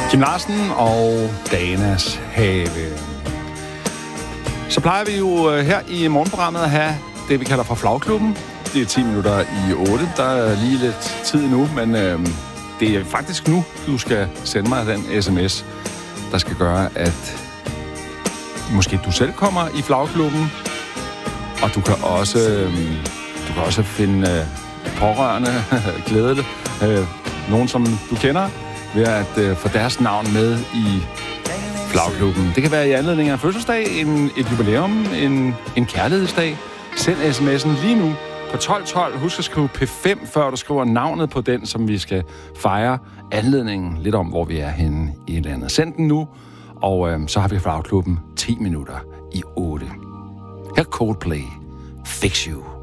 Kim Larsen og Danas Have. Så plejer vi jo her i morgenprogrammet at have det, vi kalder for Flagklubben. Det er 10 minutter i 8. Der er lige lidt tid nu, men det er faktisk nu, du skal sende mig den sms, der skal gøre, at måske du selv kommer i Flagklubben. Og du kan også finde pårørende, glæde nogen, som du kender, ved at få deres navn med i Flagklubben. Det kan være i anledning af en fødselsdag, et jubilæum, en kærlighedsdag. Send sms'en lige nu på 1212. Husk at skrive P5, før du skriver navnet på den, som vi skal fejre anledningen lidt om, hvor vi er henne i landet. Send den nu, og så har vi Flagklubben 10 minutter i 8. Her Coldplay. Fix You.